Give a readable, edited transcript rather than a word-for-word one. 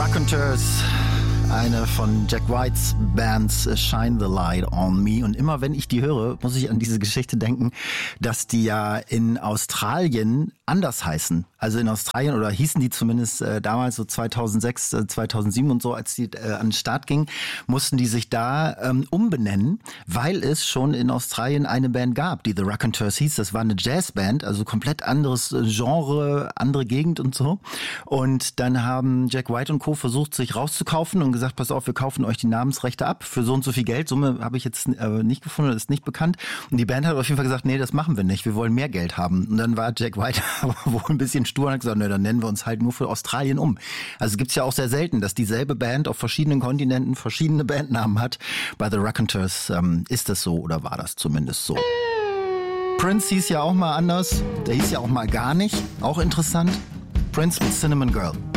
Raconteurs, eine von Jack Whites Bands, Shine the Light on Me. Und immer wenn ich die höre, muss ich an diese Geschichte denken, dass die ja in Australien anders heißen. Also in Australien, oder hießen die zumindest damals so 2006, 2007 und so, als die an den Start gingen, mussten die sich da umbenennen, weil es schon in Australien eine Band gab, die The Raconteurs hieß. Das war eine Jazzband, also komplett anderes Genre, andere Gegend und so. Und dann haben Jack White und Co. versucht, sich rauszukaufen und gesagt, pass auf, wir kaufen euch die Namensrechte ab für so und so viel Geld. Summe habe ich jetzt nicht gefunden, ist nicht bekannt. Und die Band hat auf jeden Fall gesagt, nee, das machen wir nicht, wir wollen mehr Geld haben. Und dann war Jack White wohl ein bisschen stur und hat gesagt, nee, dann nennen wir uns halt nur für Australien um. Also gibt's ja auch sehr selten, dass dieselbe Band auf verschiedenen Kontinenten verschiedene Bandnamen hat. Bei The Raconteurs ist das so, oder war das zumindest so. Prince hieß ja auch mal anders, der hieß ja auch mal gar nicht, auch interessant. Prince mit Cinnamon Girl.